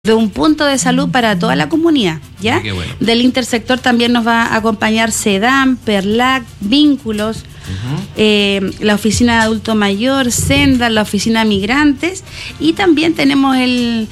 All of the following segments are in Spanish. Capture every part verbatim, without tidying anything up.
de un punto de salud para toda la comunidad, ¿ya? Qué bueno. Del intersector también nos va a acompañar SEDAM, PERLAC, Vínculos, uh-huh. eh, la Oficina de Adulto Mayor, Senda, la Oficina de Migrantes, y también tenemos el,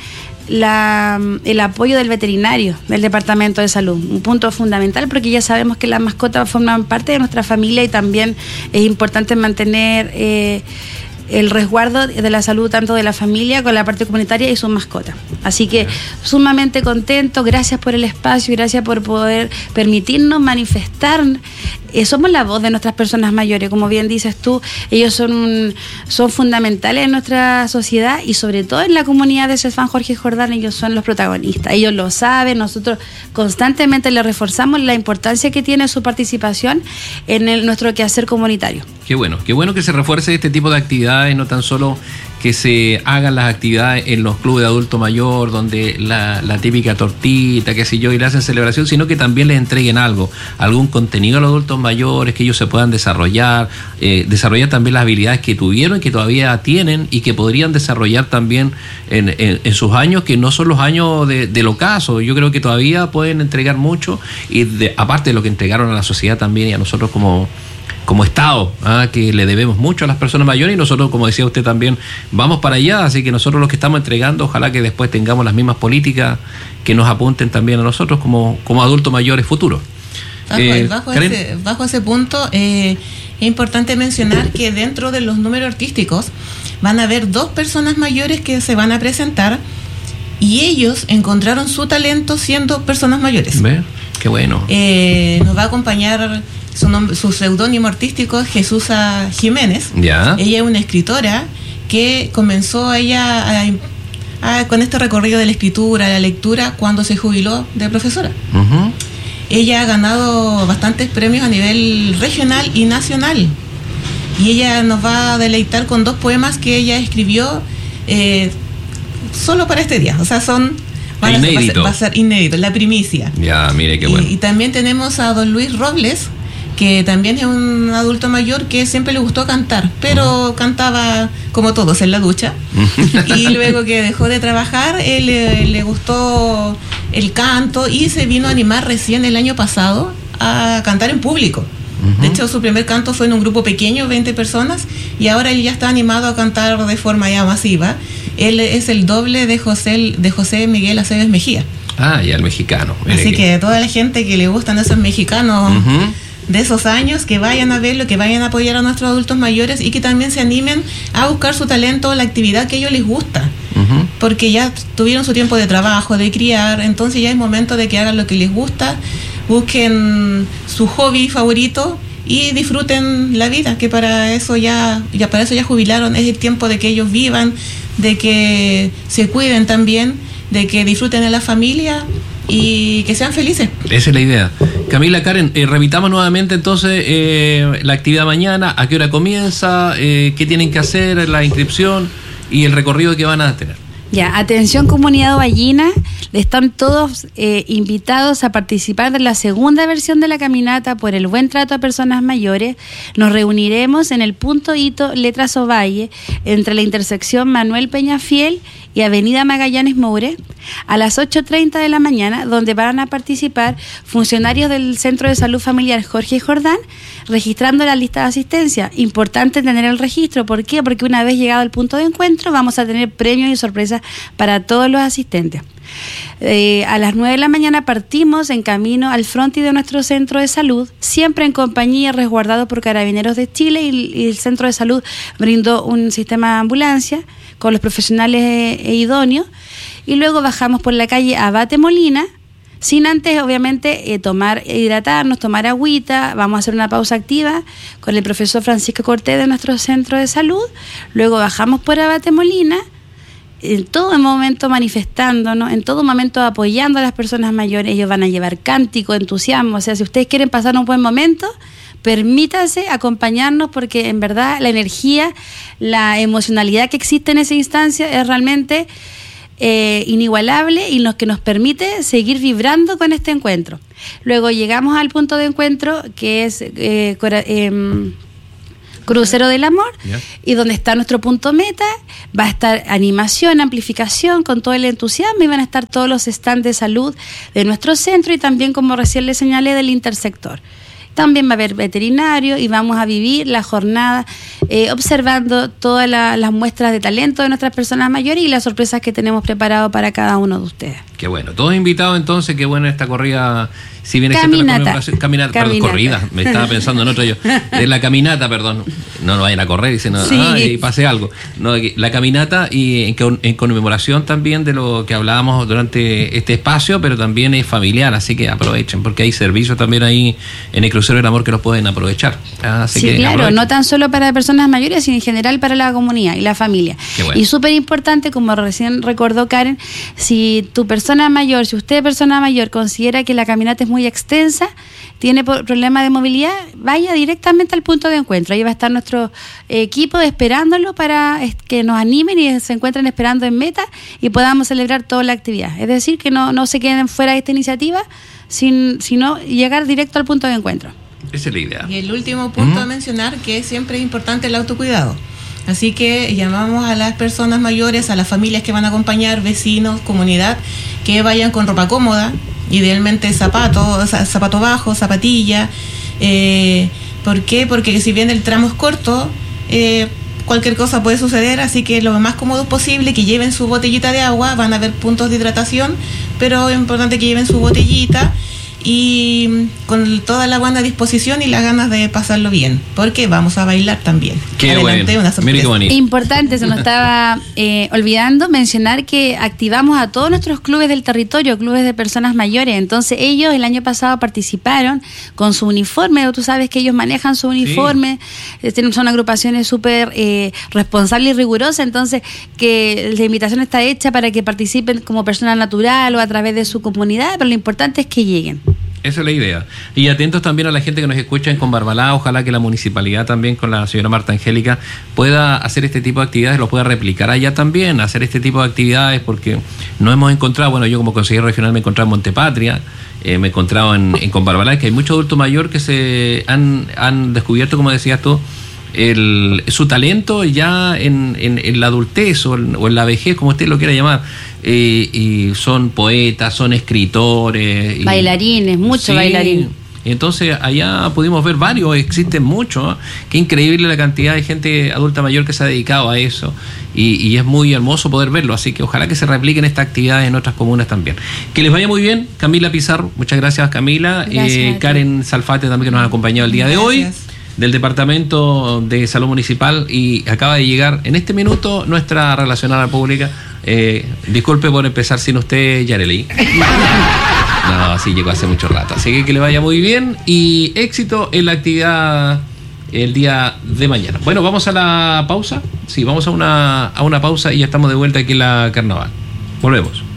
la, el apoyo del veterinario del Departamento de Salud, un punto fundamental porque ya sabemos que las mascotas forman parte de nuestra familia y también es importante mantener eh, el resguardo de la salud tanto de la familia con la parte comunitaria y sus mascotas. Así que sumamente contento, gracias por el espacio, gracias por poder permitirnos manifestar. Eh, somos la voz de nuestras personas mayores, como bien dices tú, ellos son, un, son fundamentales en nuestra sociedad y sobre todo en la comunidad de Cesfán Jorge Jordán, ellos son los protagonistas, ellos lo saben, nosotros constantemente les reforzamos la importancia que tiene su participación en el, nuestro quehacer comunitario. Qué bueno, qué bueno que se refuerce este tipo de actividades, no tan solo que se hagan las actividades en los clubes de adulto mayor, donde la, la típica tortita, qué sé yo, y le hacen celebración, sino que también les entreguen algo, algún contenido a los adultos mayores, que ellos se puedan desarrollar, eh, desarrollar también las habilidades que tuvieron y que todavía tienen y que podrían desarrollar también en, en, en sus años, que no son los años de, del ocaso. Yo creo que todavía pueden entregar mucho, y de, aparte de lo que entregaron a la sociedad también y a nosotros como como Estado, ¿ah? que le debemos mucho a las personas mayores, y nosotros, como decía usted también, vamos para allá, así que nosotros los que estamos entregando, ojalá que después tengamos las mismas políticas que nos apunten también a nosotros como, como adultos mayores futuros. Bajo, eh, bajo, ese, bajo ese punto, eh, es importante mencionar que dentro de los números artísticos van a haber dos personas mayores que se van a presentar y ellos encontraron su talento siendo personas mayores. ¿Ve? Qué bueno. Eh, nos va a acompañar su, nombre, su seudónimo artístico es Jesusa Jiménez. Ya. Ella es una escritora que comenzó ella a, a, con este recorrido de la escritura, la lectura, cuando se jubiló de profesora. Uh-huh. Ella ha ganado bastantes premios a nivel regional y nacional. Y ella nos va a deleitar con dos poemas que ella escribió eh, solo para este día. O sea, son... Van a ser, va, a ser, va a ser inédito, la primicia. Ya, mire qué bueno. Y, y también tenemos a don Luis Robles, que también es un adulto mayor que siempre le gustó cantar, pero uh-huh. cantaba como todos en la ducha. Y luego que dejó de trabajar, él le, le gustó el canto y se vino a animar recién el año pasado a cantar en público. Uh-huh. De hecho, su primer canto fue en un grupo pequeño, veinte personas, y ahora él ya está animado a cantar de forma ya masiva. Él es el doble de José, de José Miguel Aceves Mejía. Ah, ya el mexicano. Así que toda la gente que le gustan esos mexicanos uh-huh. de esos años, que vayan a verlo, que vayan a apoyar a nuestros adultos mayores y que también se animen a buscar su talento, la actividad que a ellos les gusta. Uh-huh. Porque ya tuvieron su tiempo de trabajo, de criar, entonces ya es momento de que hagan lo que les gusta, busquen su hobby favorito y disfruten la vida, que para eso ya, ya para eso ya jubilaron, es el tiempo de que ellos vivan, de que se cuiden también, de que disfruten de la familia y que sean felices. Esa es la idea. Camila, Karen, eh, repitamos nuevamente entonces eh, la actividad mañana, a qué hora comienza, eh, qué tienen que hacer, la inscripción y el recorrido que van a tener. Ya, atención comunidad ovallina, están todos eh, invitados a participar de la segunda versión de la caminata por el buen trato a personas mayores. Nos reuniremos en el punto hito Letras Ovalle, entre la intersección Manuel Peñafiel y Avenida Magallanes Moure, a las ocho treinta de la mañana, donde van a participar funcionarios del Centro de Salud Familiar Jorge Jordán, registrando la lista de asistencia. Importante tener el registro, ¿por qué? Porque una vez llegado al punto de encuentro vamos a tener premios y sorpresas para todos los asistentes. Eh, a las nueve de la mañana partimos en camino al frontis de nuestro centro de salud, siempre en compañía, resguardado por Carabineros de Chile, y, y el centro de salud brindó un sistema de ambulancia con los profesionales e, e idóneos, y luego bajamos por la calle Abate Molina, sin antes obviamente eh, tomar, hidratarnos, tomar agüita. Vamos a hacer una pausa activa con el profesor Francisco Cortés de nuestro centro de salud, luego bajamos por Abate Molina, en todo momento manifestándonos, en todo momento apoyando a las personas mayores. Ellos van a llevar cántico, entusiasmo, o sea, si ustedes quieren pasar un buen momento, permítanse acompañarnos, porque en verdad la energía, la emocionalidad que existe en esa instancia es realmente eh, inigualable y lo que nos permite seguir vibrando con este encuentro. Luego llegamos al punto de encuentro que es eh, cora- eh, Crucero del Amor, Ya. y donde está nuestro punto meta, va a estar animación, amplificación, con todo el entusiasmo, y van a estar todos los stands de salud de nuestro centro y también, como recién les señalé, del intersector. También va a haber veterinario y vamos a vivir la jornada eh, observando todas la, las muestras de talento de nuestras personas mayores y las sorpresas que tenemos preparado para cada uno de ustedes. Qué bueno. Todos invitados entonces, qué buena esta corrida. Si bien es cierto, la Caminata. conmemoración- caminata, perdón, Caminata. corrida. Me estaba pensando en otro yo. De la caminata, perdón. No, no vayan a correr y se no, Sí. ah, y pase algo. No, la caminata y en, con- en conmemoración también de lo que hablábamos durante este espacio, pero también es familiar, así que aprovechen, porque hay servicios también ahí en el Crucero del Amor que los pueden aprovechar. Así Sí, que claro, aprovechen. no tan solo para personas mayores, sino en general para la comunidad y la familia. Qué bueno. Y súper importante, como recién recordó Karen, si tu persona mayor, si usted persona mayor considera que la caminata es muy extensa, tiene po- problema de movilidad, vaya directamente al punto de encuentro. Ahí va a estar nuestro equipo esperándolo para es- que nos animen y se encuentren esperando en meta y podamos celebrar toda la actividad. Es decir, que no, no se queden fuera de esta iniciativa, sin, sino llegar directo al punto de encuentro. Esa es la idea. Y el último punto Ujú. a mencionar, que siempre es importante el autocuidado. Así que llamamos a las personas mayores, a las familias que van a acompañar, vecinos, comunidad, que vayan con ropa cómoda, idealmente zapatos, za- zapato bajo, zapatilla. Eh, ¿Por qué? Porque si bien el tramo es corto, eh, cualquier cosa puede suceder, así que lo más cómodo posible, que lleven su botellita de agua, van a haber puntos de hidratación, pero es importante que lleven su botellita y con toda la buena disposición y las ganas de pasarlo bien, porque vamos a bailar también. Qué Adelante, bueno. una sorpresa. Mire qué bonito. Importante, se nos estaba eh, olvidando mencionar que activamos a todos nuestros clubes del territorio, clubes de personas mayores. Entonces ellos el año pasado participaron con su uniforme, tú sabes que ellos manejan su uniforme, eh, tienen- son agrupaciones súper eh, responsables y rigurosas, entonces que la invitación está hecha para que participen como persona natural o a través de su comunidad, pero lo importante es que lleguen. Esa es la idea. Y atentos también a la gente que nos escucha en Conbarbalá. Ojalá que la municipalidad también con la señora Marta Angélica pueda hacer este tipo de actividades, lo pueda replicar allá también, hacer este tipo de actividades, porque no hemos encontrado, bueno, yo como consejero regional me he encontrado en Montepatria, eh, me he encontrado en, en Conbarbalá, que hay mucho adulto mayor que se han, han descubierto, como decías tú, el, su talento ya en, en, en la adultez o en, o en la vejez, como usted lo quiera llamar, eh, y son poetas, son escritores, y- Bailarines, mucho Sí. bailarín. Entonces allá pudimos ver varios, existen muchos, ¿eh? Qué increíble la cantidad de gente adulta mayor que se ha dedicado a eso y, y es muy hermoso poder verlo, así que ojalá que se repliquen estas actividades en otras comunas también. Que les vaya muy bien, Camila Pizarro, muchas gracias Camila, Gracias eh, a ti. Karen Salfate también que nos ha acompañado el día de hoy, Gracias. del Departamento de Salud Municipal, y acaba de llegar en este minuto nuestra relacionada pública. Eh, disculpe por empezar sin usted, Yareli. No, sí, llegó hace mucho rato. Así que que le vaya muy bien y éxito en la actividad el día de mañana. Bueno, vamos a la pausa. Sí, vamos a una, a una pausa y ya estamos de vuelta aquí en la Carnaval. Volvemos.